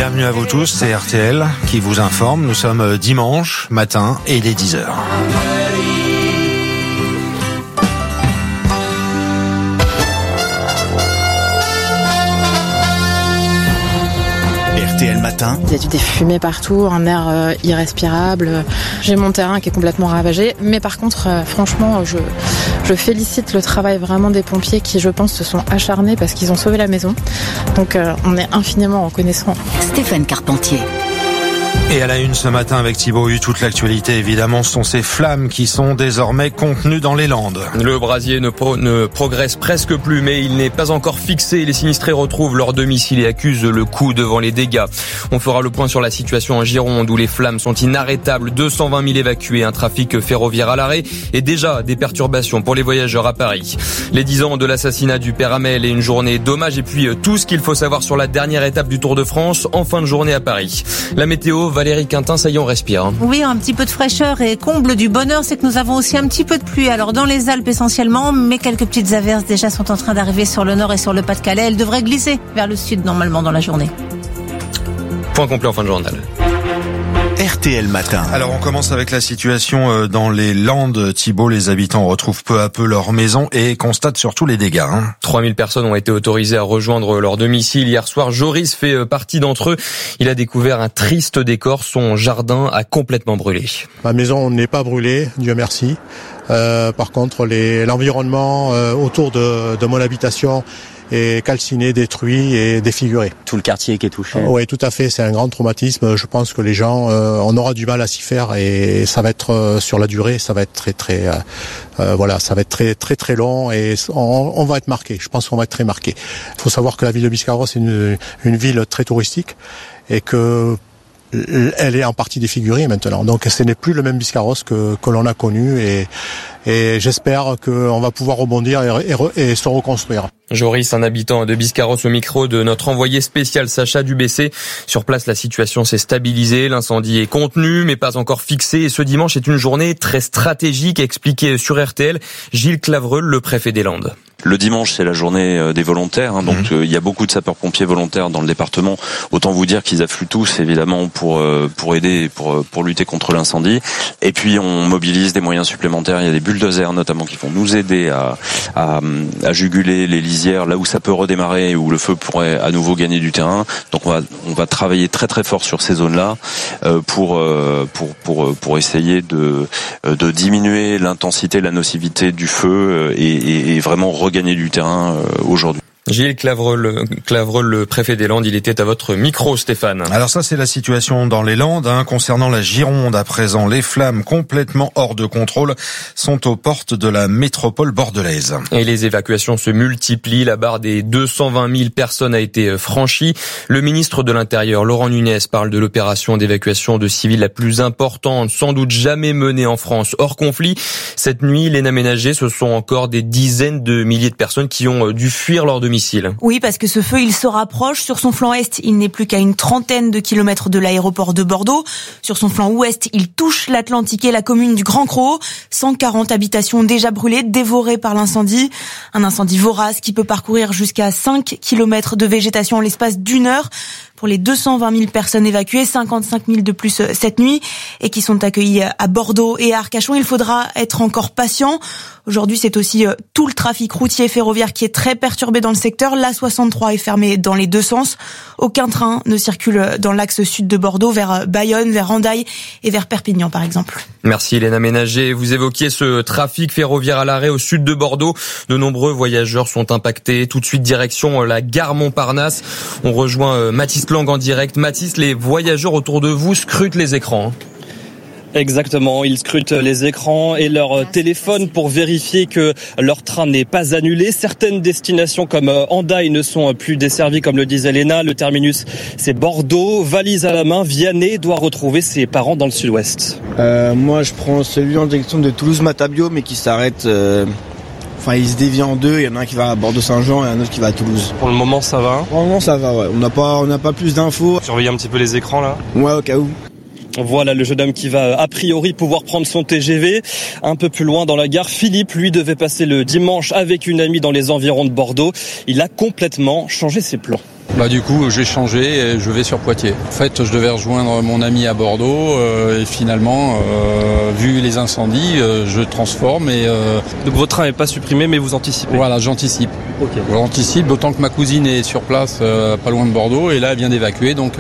Bienvenue à vous tous, c'est RTL qui vous informe. Nous sommes dimanche matin et il est 10h. RTL Matin. Il y a des fumées partout, un air irrespirable. J'ai mon terrain qui est complètement ravagé. Mais par contre, franchement, je félicite le travail vraiment des pompiers qui, je pense, se sont acharnés parce qu'ils ont sauvé la maison. Donc on est infiniment reconnaissant. Stéphane Carpentier. Et à la une ce matin avec Thibaut Hu, toute l'actualité évidemment sont ces flammes qui sont désormais contenues dans les Landes. Le brasier ne progresse presque plus, mais il n'est pas encore fixé. Les sinistrés retrouvent leur domicile et accusent le coup devant les dégâts. On fera le point sur la situation en Gironde où les flammes sont inarrêtables. 220 000 évacués, un trafic ferroviaire à l'arrêt et déjà des perturbations pour les voyageurs à Paris. Les 10 ans de l'assassinat du père Hamel et une journée d'hommage et puis tout ce qu'il faut savoir sur la dernière étape du Tour de France en fin de journée à Paris. La météo, Valérie Quintin, ça y est, on respire. Oui, un petit peu de fraîcheur et comble du bonheur, c'est que nous avons aussi un petit peu de pluie. Alors dans les Alpes essentiellement, mais quelques petites averses déjà sont en train d'arriver sur le nord et sur le Pas-de-Calais. Elles devraient glisser vers le sud normalement dans la journée. Point complet en fin de journal. RTL Matin. Alors on commence avec la situation dans les Landes. Thibaut, les habitants retrouvent peu à peu leur maison et constatent surtout les dégâts. 3000 personnes ont été autorisées à rejoindre leur domicile. Hier soir, Joris fait partie d'entre eux. Il a découvert un triste décor. Son jardin a complètement brûlé. Ma maison n'est pas brûlée, Dieu merci. Par contre, l'environnement autour de mon habitation est calciné, détruit et défiguré. Tout le quartier qui est touché. Oui, tout à fait. C'est un grand traumatisme. Je pense que les gens, on aura du mal à s'y faire et ça va être sur la durée, ça va être ça va être très long et on va être marqué. Je pense qu'on va être très marqué. Il faut savoir que la ville de Biscarrosse est une ville très touristique et que elle est en partie défigurée maintenant. Donc ce n'est plus le même Biscarrosse que l'on a connu et j'espère qu'on va pouvoir rebondir et se reconstruire. Joris, un habitant de Biscarrosse au micro de notre envoyé spécial Sacha Dubessé. Sur place, la situation s'est stabilisée, l'incendie est contenu mais pas encore fixé et ce dimanche est une journée très stratégique, expliqué sur RTL Gilles Clavreul, le préfet des Landes. Le dimanche, c'est la journée des volontaires, donc il y a beaucoup de sapeurs-pompiers volontaires dans le département. Autant vous dire qu'ils affluent tous, évidemment, pour aider, pour lutter contre l'incendie. Et puis, on mobilise des moyens supplémentaires. Il y a des bulldozers, notamment, qui vont nous aider à juguler les lisières là où ça peut redémarrer et où le feu pourrait à nouveau gagner du terrain. Donc, on va travailler très très fort sur ces zones-là pour essayer de diminuer l'intensité, la nocivité du feu et vraiment regagner du terrain aujourd'hui. Gilles Clavreul, le préfet des Landes, il était à votre micro, Stéphane. Alors ça, c'est la situation dans les Landes. Concernant la Gironde, à présent, les flammes complètement hors de contrôle sont aux portes de la métropole bordelaise. Et les évacuations se multiplient. La barre des 220 000 personnes a été franchie. Le ministre de l'Intérieur, Laurent Nunez, parle de l'opération d'évacuation de civils la plus importante, sans doute jamais menée en France hors conflit. Cette nuit, les aménagés, ce sont encore des dizaines de milliers de personnes qui ont dû fuir leur domicile. Oui, parce que ce feu, il se rapproche. Sur son flanc est, il n'est plus qu'à une trentaine de kilomètres de l'aéroport de Bordeaux. Sur son flanc ouest, il touche l'Atlantique et la commune du Grand Crau. 140 habitations déjà brûlées, dévorées par l'incendie. Un incendie vorace qui peut parcourir jusqu'à 5 kilomètres de végétation en l'espace d'une heure. Pour les 220 000 personnes évacuées, 55 000 de plus cette nuit et qui sont accueillies à Bordeaux et à Arcachon, il faudra être encore patient. Aujourd'hui, c'est aussi tout le trafic routier et ferroviaire qui est très perturbé dans le secteur. L'A63 est fermée dans les deux sens. Aucun train ne circule dans l'axe sud de Bordeaux vers Bayonne, vers Hendaye et vers Perpignan, par exemple. Merci Hélène Aménager. Vous évoquiez ce trafic ferroviaire à l'arrêt au sud de Bordeaux. De nombreux voyageurs sont impactés. Tout de suite, direction la gare Montparnasse. On rejoint Mathis Lang en direct. Mathis, les voyageurs autour de vous scrutent les écrans. Exactement, ils scrutent les écrans et leur téléphone pour vérifier que leur train n'est pas annulé. Certaines destinations comme Hendaye ne sont plus desservies, comme le disait Léna. Le terminus, c'est Bordeaux. Valise à la main, Vianney doit retrouver ses parents dans le sud-ouest. Moi, je prends celui en direction de Toulouse-Matabio, mais qui s'arrête... il se dévie en deux. Il y en a un qui va à Bordeaux-Saint-Jean et un autre qui va à Toulouse. Pour le moment, ça va ? Pour le moment, ça va, ouais. On n'a pas plus d'infos. Surveillez un petit peu les écrans, là ? Ouais, au cas où. Voilà le jeune homme qui va a priori pouvoir prendre son TGV. Un peu plus loin dans la gare, Philippe, lui, devait passer le dimanche avec une amie dans les environs de Bordeaux. Il a complètement changé ses plans. Du coup, j'ai changé et je vais sur Poitiers. En fait, je devais rejoindre mon ami à Bordeaux et finalement, vu les incendies, je transforme et... Donc votre train n'est pas supprimé, mais vous anticipez? Voilà, j'anticipe. Okay. J'anticipe, d'autant que ma cousine est sur place, pas loin de Bordeaux, et là, elle vient d'évacuer, donc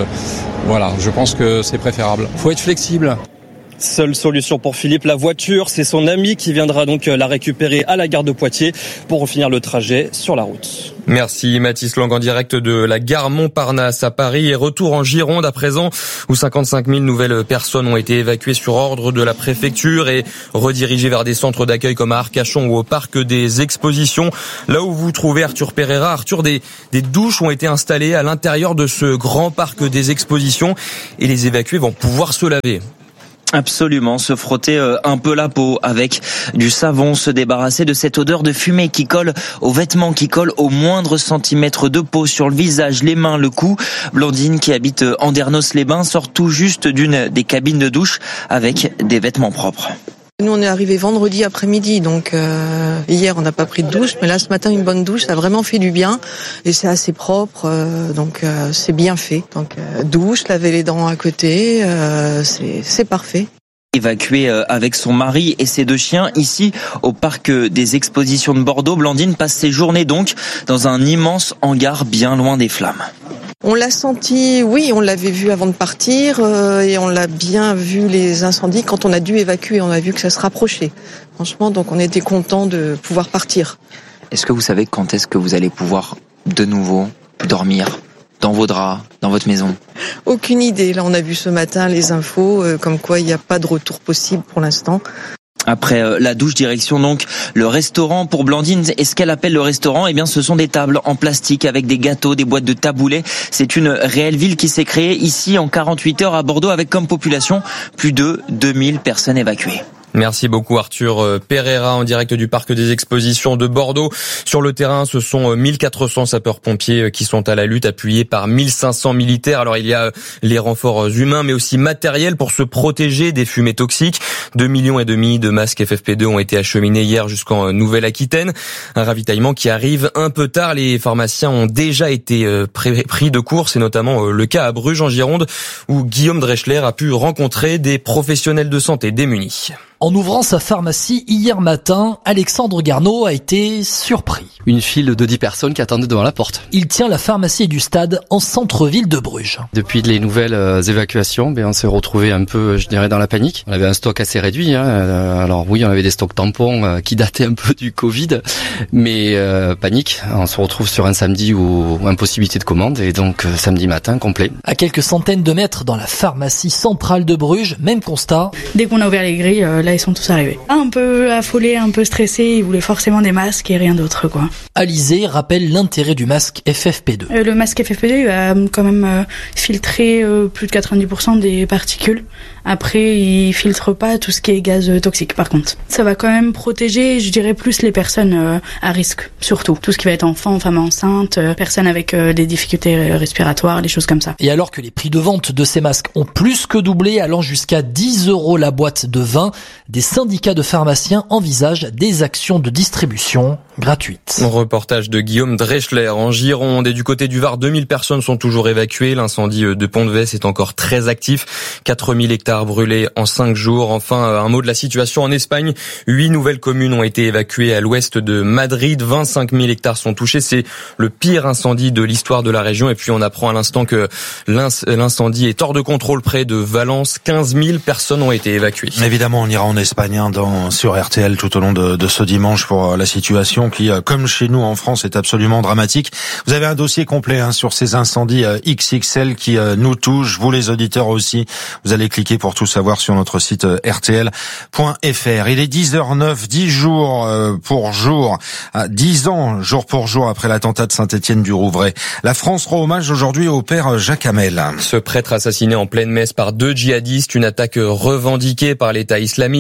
voilà, je pense que c'est préférable. Faut être flexible. Seule solution pour Philippe, la voiture. C'est son ami qui viendra donc la récupérer à la gare de Poitiers pour finir le trajet sur la route. Merci Mathis Lang en direct de la gare Montparnasse à Paris et retour en Gironde à présent où 55 000 nouvelles personnes ont été évacuées sur ordre de la préfecture et redirigées vers des centres d'accueil comme à Arcachon ou au parc des expositions. Là où vous trouvez Arthur Pereira, Arthur, des douches ont été installées à l'intérieur de ce grand parc des expositions et les évacués vont pouvoir se laver. Absolument, se frotter un peu la peau avec du savon, se débarrasser de cette odeur de fumée qui colle aux vêtements, qui colle au moindre centimètre de peau sur le visage, les mains, le cou. Blandine, qui habite Andernos-les-Bains, sort tout juste d'une des cabines de douche avec des vêtements propres. Nous, on est arrivé vendredi après-midi, donc hier, on n'a pas pris de douche, mais là, ce matin, une bonne douche, ça a vraiment fait du bien, et c'est assez propre, donc c'est bien fait. Donc douche, laver les dents à côté, c'est parfait. Évacuée avec son mari et ses 2 chiens ici au parc des expositions de Bordeaux, Blandine passe ses journées donc dans un immense hangar bien loin des flammes. On l'a senti, oui, on l'avait vu avant de partir et on l'a bien vu les incendies quand on a dû évacuer, on a vu que ça se rapprochait. Franchement, donc on était contents de pouvoir partir. Est-ce que vous savez quand est-ce que vous allez pouvoir de nouveau dormir dans vos draps, dans votre maison? Aucune idée. Là, on a vu ce matin les infos, comme quoi il n'y a pas de retour possible pour l'instant. Après la douche, direction donc le restaurant pour Blandine. Et ce qu'elle appelle le restaurant, eh bien, ce sont des tables en plastique avec des gâteaux, des boîtes de taboulets. C'est une réelle ville qui s'est créée ici en 48 heures à Bordeaux avec comme population plus de 2000 personnes évacuées. Merci beaucoup Arthur Pereira en direct du parc des expositions de Bordeaux. Sur le terrain, ce sont 1400 sapeurs-pompiers qui sont à la lutte, appuyés par 1500 militaires. Alors il y a les renforts humains mais aussi matériels pour se protéger des fumées toxiques. 2,5 millions de masques FFP2 ont été acheminés hier jusqu'en Nouvelle-Aquitaine. Un ravitaillement qui arrive un peu tard. Les pharmaciens ont déjà été pris de court. C'est notamment le cas à Bruges en Gironde où Guillaume Dreschler a pu rencontrer des professionnels de santé démunis. En ouvrant sa pharmacie hier matin, Alexandre Garneau a été surpris. Une file de 10 personnes qui attendaient devant la porte. Il tient la pharmacie du Stade en centre-ville de Bruges. Depuis les nouvelles évacuations, on s'est retrouvé un peu, je dirais, dans la panique. On avait un stock assez réduit. Alors oui, on avait des stocks tampons qui dataient un peu du Covid, mais panique. On se retrouve sur un samedi où impossibilité de commande et donc samedi matin complet. À quelques centaines de mètres dans la pharmacie centrale de Bruges, même constat. Dès qu'on a ouvert les grilles, là ils sont tous arrivés. Un peu affolés, un peu stressés, ils voulaient forcément des masques et rien d'autre quoi. Alizé rappelle l'intérêt du masque FFP2. Le masque FFP2 va quand même filtrer plus de 90% des particules. Après, il filtre pas tout ce qui est gaz toxique par contre. Ça va quand même protéger, je dirais, plus les personnes à risque, surtout. Tout ce qui va être enfant, femme enceinte, personnes avec des difficultés respiratoires, des choses comme ça. Et alors que les prix de vente de ces masques ont plus que doublé, allant jusqu'à 10 € la boîte de 20, des syndicats de pharmaciens envisagent des actions de distribution gratuites. Reportage de Guillaume Dreschler en Gironde. Et du côté du Var, 2000 personnes sont toujours évacuées. L'incendie de Pont-de-Vès est encore très actif. 4000 hectares brûlés en 5 jours. Enfin, un mot de la situation en Espagne. 8 nouvelles communes ont été évacuées à l'ouest de Madrid. 25 000 hectares sont touchés. C'est le pire incendie de l'histoire de la région. Et puis on apprend à l'instant que l'incendie est hors de contrôle près de Valence. 15 000 personnes ont été évacuées. Évidemment, on ira en Espagne sur RTL tout au long de ce dimanche pour la situation qui, comme chez nous en France, est absolument dramatique. Vous avez un dossier complet sur ces incendies XXL qui nous touchent, vous les auditeurs aussi. Vous allez cliquer pour tout savoir sur notre site rtl.fr. Il est 10h09, 10 jours pour jour, 10 ans jour pour jour après l'attentat de Saint-Étienne-du-Rouvray. La France rend hommage aujourd'hui au père Jacques Hamel. Ce prêtre assassiné en pleine messe par 2 djihadistes, une attaque revendiquée par l'État islamique.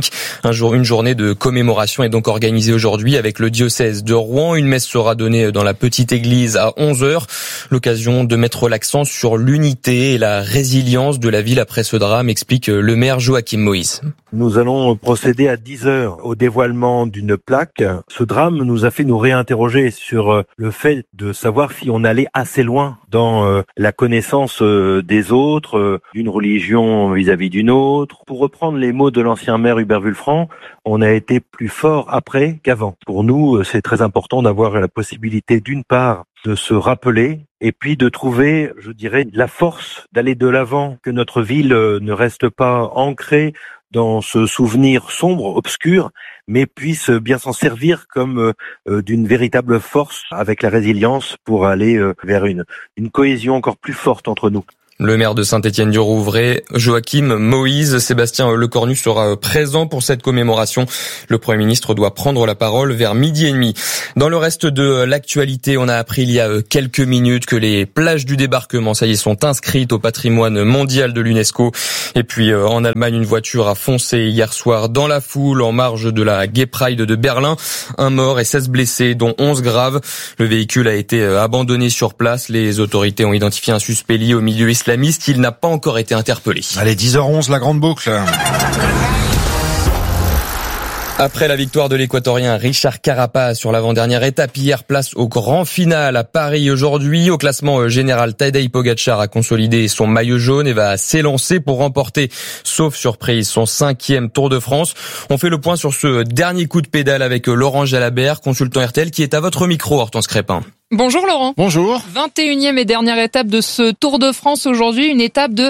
catholique. Une journée de commémoration est donc organisée aujourd'hui avec le diocèse de Rouen. Une messe sera donnée dans la petite église à 11h. L'occasion de mettre l'accent sur l'unité et la résilience de la ville après ce drame, explique le maire Joachim Moïse. Nous allons procéder à 10h au dévoilement d'une plaque. Ce drame nous a fait nous réinterroger sur le fait de savoir si on allait assez loin dans la connaissance des autres, d'une religion vis-à-vis d'une autre. Pour reprendre les mots de l'ancien maire Hubert Wulfranc, on a été plus fort après qu'avant. Pour nous, c'est très important d'avoir la possibilité d'une part de se rappeler et puis de trouver, je dirais, la force d'aller de l'avant, que notre ville ne reste pas ancrée dans ce souvenir sombre, obscur, mais puisse bien s'en servir comme d'une véritable force avec la résilience pour aller vers une cohésion encore plus forte entre nous. Le maire de Saint-Étienne-du-Rouvray, Joachim Moïse, Sébastien Lecornu sera présent pour cette commémoration. Le Premier ministre doit prendre la parole vers 12h30. Dans le reste de l'actualité, on a appris il y a quelques minutes que les plages du débarquement, ça y est, sont inscrites au patrimoine mondial de l'UNESCO. Et puis en Allemagne, une voiture a foncé hier soir dans la foule en marge de la Gay Pride de Berlin. 1 mort et 16 blessés, dont 11 graves. Le véhicule a été abandonné sur place. Les autorités ont identifié un suspect lié au milieu islamiste. Il n'a pas encore été interpellé. Allez, 10h11, la grande boucle. Après la victoire de l'Équatorien Richard Carapaz sur l'avant-dernière étape hier, place au grand final à Paris aujourd'hui. Au classement général, Tadej Pogačar a consolidé son maillot jaune et va s'élancer pour remporter, sauf surprise, son 5e Tour de France. On fait le point sur ce dernier coup de pédale avec Laurent Jalabert, consultant RTL, qui est à votre micro, Hortense Crépin. Bonjour Laurent. Bonjour. 21e et dernière étape de ce Tour de France aujourd'hui, une étape de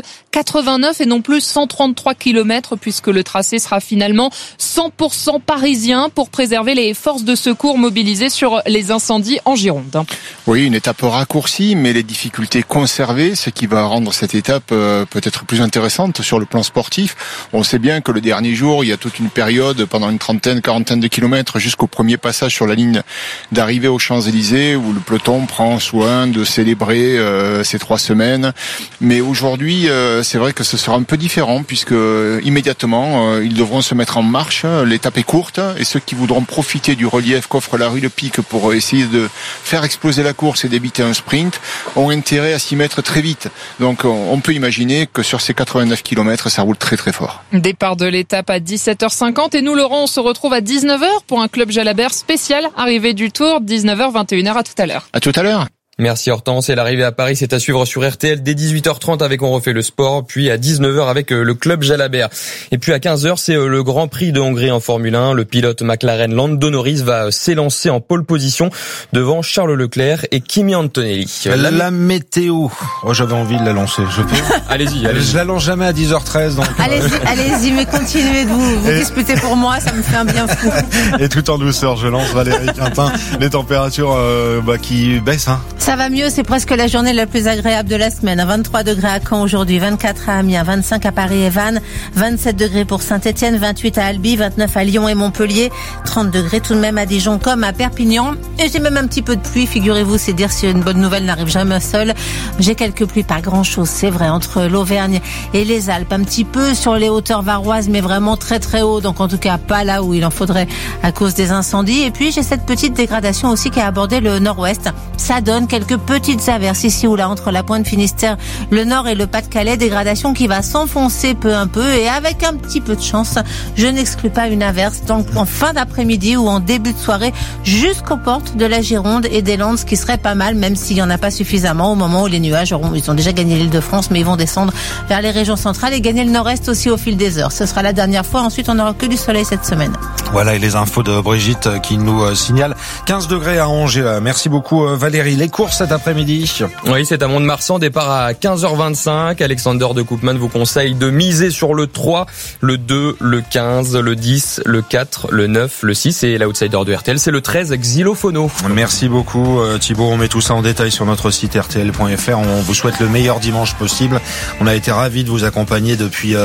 89 et non plus 133 km puisque le tracé sera finalement 100% parisien pour préserver les forces de secours mobilisées sur les incendies en Gironde. Oui, une étape raccourcie mais les difficultés conservées, ce qui va rendre cette étape peut-être plus intéressante sur le plan sportif. On sait bien que le dernier jour, il y a toute une période pendant une quarantaine de kilomètres jusqu'au premier passage sur la ligne d'arrivée aux Champs-Élysées où le peloton prend soin de célébrer ces 3 semaines. Mais aujourd'hui, c'est vrai que ce sera un peu différent puisque immédiatement, ils devront se mettre en marche. L'étape est courte et ceux qui voudront profiter du relief qu'offre la rue Le Pic pour essayer de faire exploser la course et d'éviter un sprint ont intérêt à s'y mettre très vite. Donc on peut imaginer que sur ces 89 km, ça roule très très fort. Départ de l'étape à 17h50 et nous, Laurent, on se retrouve à 19h pour un Club Jalabert spécial. Arrivée du Tour, 19h, 21h, à tout à l'heure. À tout à l'heure. Merci Hortense. Et l'arrivée à Paris, c'est à suivre sur RTL dès 18h30 avec On refait le sport, puis à 19h avec le Club Jalabert. Et puis à 15h, c'est le Grand Prix de Hongrie en Formule 1. Le pilote McLaren Lando Norris va s'élancer en pole position devant Charles Leclerc et Kimi Antonelli. La météo. Oh, j'avais envie de la lancer. Je peux? Allez-y. Je la lance jamais à 10h13. Donc allez-y, mais continuez de vous disputez pour moi, ça me fait un bien fou. Et tout en douceur, je lance Valérie Quintin. Les températures qui baissent, hein. Ça va mieux, c'est presque la journée la plus agréable de la semaine. 23 degrés à Caen aujourd'hui, 24 à Amiens, 25 à Paris et Vannes, 27 degrés pour Saint-Etienne, 28 à Albi, 29 à Lyon et Montpellier, 30 degrés tout de même à Dijon comme à Perpignan. Et j'ai même un petit peu de pluie, figurez-vous, c'est dire si une bonne nouvelle n'arrive jamais seule. J'ai quelques pluies, pas grand-chose, c'est vrai, entre l'Auvergne et les Alpes. Un petit peu sur les hauteurs varoises, mais vraiment très très haut, donc en tout cas pas là où il en faudrait à cause des incendies. Et puis j'ai cette petite dégradation aussi qui a abordé le nord-ouest. Ça donne quelques petites averses ici ou là entre la pointe Finistère, le Nord et le Pas-de-Calais, dégradation qui va s'enfoncer peu à peu et avec un petit peu de chance, je n'exclus pas une averse en fin d'après-midi ou en début de soirée jusqu'aux portes de la Gironde et des Landes, ce qui serait pas mal même s'il n'y en a pas suffisamment au moment où les nuages ils ont déjà gagné l'Île-de-France mais ils vont descendre vers les régions centrales et gagner le Nord-Est aussi au fil des heures. Ce sera la dernière fois, ensuite on n'aura que du soleil cette semaine. Voilà, et les infos de Brigitte qui nous signale 15 degrés à Angers. Merci beaucoup Valérie. Les courses cet après-midi. Oui, c'est à Mont-de-Marsan, départ à 15h25. Alexander de Koopman vous conseille de miser sur le 3, le 2, le 15, le 10, le 4, le 9, le 6 et l'outsider de RTL, c'est le 13, Xylophono. Merci beaucoup Thibaut, on met tout ça en détail sur notre site rtl.fr. On vous souhaite le meilleur dimanche possible. On a été ravis de vous accompagner depuis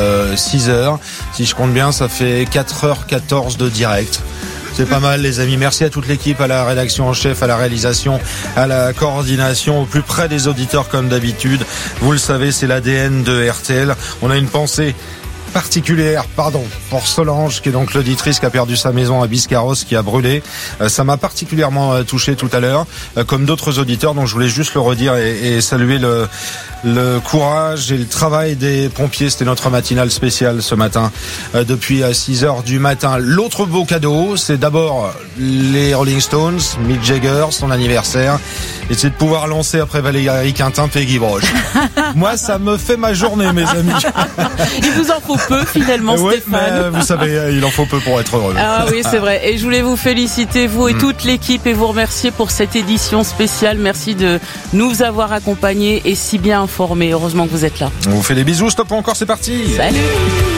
6h. Si je compte bien, ça fait 4h14 de direct. C'est pas mal les amis, merci à toute l'équipe, à la rédaction en chef, à la réalisation, à la coordination, au plus près des auditeurs comme d'habitude. Vous le savez, c'est l'ADN de RTL. On a une pensée particulière, pour Solange, qui est donc l'auditrice qui a perdu sa maison à Biscarros, qui a brûlé. Ça m'a particulièrement touché tout à l'heure, comme d'autres auditeurs, donc je voulais juste le redire et saluer le courage et le travail des pompiers. C'était notre matinale spéciale ce matin, depuis 6h du matin. L'autre beau cadeau, c'est d'abord les Rolling Stones, Mick Jagger, son anniversaire, et c'est de pouvoir lancer après Valérie Quintin, Peggy Broche. Moi, ça me fait ma journée, mes amis. Il vous en faut peu, finalement, Stéphane. Mais vous savez, il en faut peu pour être heureux. Ah oui, c'est vrai. Et je voulais vous féliciter, vous et toute l'équipe, et vous remercier pour cette édition spéciale. Merci de nous avoir accompagnés et si bien informés. Heureusement que vous êtes là. On vous fait des bisous. Stop encore, c'est parti. Salut.